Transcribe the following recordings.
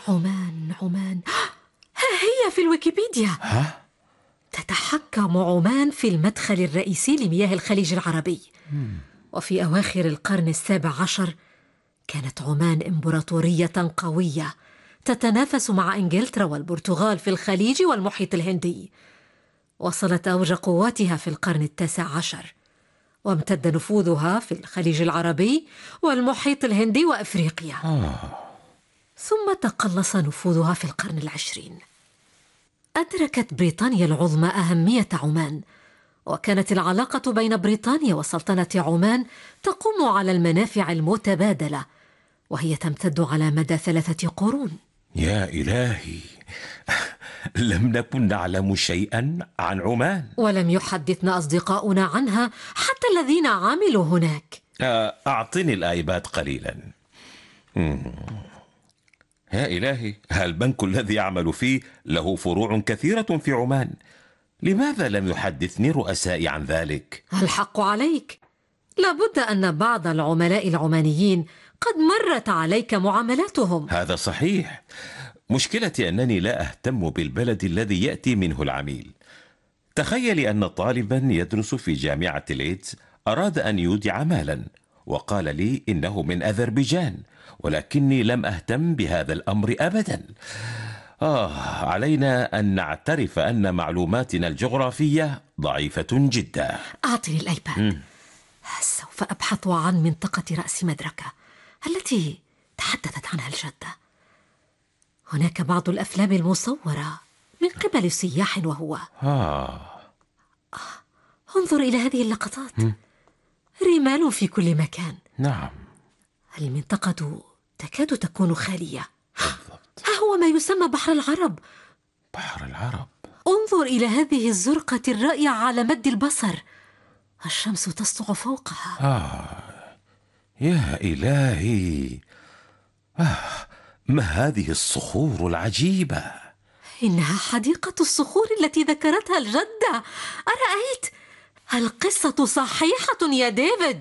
عمان ها هي في الويكيبيديا. ها؟ تتحكم عمان في المدخل الرئيسي لمياه الخليج العربي. وفي أواخر القرن 17 كانت عمان إمبراطورية قوية تتنافس مع إنجلترا والبرتغال في الخليج والمحيط الهندي. وصلت أوج قواتها في القرن 19 وامتد نفوذها في الخليج العربي والمحيط الهندي وأفريقيا. ثم تقلص نفوذها في القرن 20. أدركت بريطانيا العظمى أهمية عمان، وكانت العلاقة بين بريطانيا وسلطنة عمان تقوم على المنافع المتبادلة، وهي تمتد على مدى 3 قرون. يا إلهي، لم نكن نعلم شيئا عن عمان، ولم يحدثنا أصدقاؤنا عنها حتى الذين عملوا هناك. أعطني الآيباد قليلا. يا إلهي، البنك الذي يعمل فيه له فروع كثيرة في عمان. لماذا لم يحدثني رؤسائي عن ذلك؟ الحق عليك، لابد أن بعض العملاء العمانيين قد مرت عليك معاملاتهم. هذا صحيح. مشكلتي أنني لا أهتم بالبلد الذي يأتي منه العميل. تخيلي أن طالبا يدرس في جامعة ليدز أراد أن يودع مالا وقال لي إنه من أذربيجان، ولكني لم أهتم بهذا الأمر أبدا. علينا أن نعترف أن معلوماتنا الجغرافية ضعيفة جدا. أعطني الآيباد. سوف أبحث عن منطقة رأس مدركة التي تحدثت عنها الجدة. هناك بعض الأفلام المصورة من قبل سياح وهو انظر إلى هذه اللقطات. رمال في كل مكان. نعم. المنطقة تكاد تكون خالية. ها هو ما يسمى بحر العرب. بحر العرب. انظر إلى هذه الزرقة الرائعة على مد البصر، الشمس تسطع فوقها. يا إلهي، ما هذه الصخور العجيبة؟ إنها حديقة الصخور التي ذكرتها الجدة. أرأيت؟ القصة صحيحة يا ديفيد.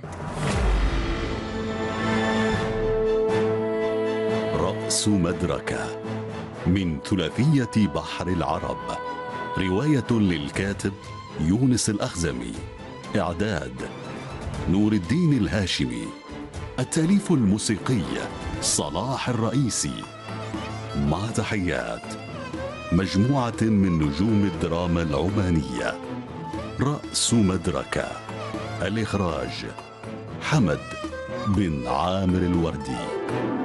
رأس مدركة من ثلاثية بحر العرب، رواية للكاتب يونس الأخزمي، إعداد نور الدين الهاشمي، التأليف الموسيقي صلاح الرئيسي، مع تحيات مجموعة من نجوم الدراما العمانية. رأس مدركة، الإخراج حمد بن عامر الوردي.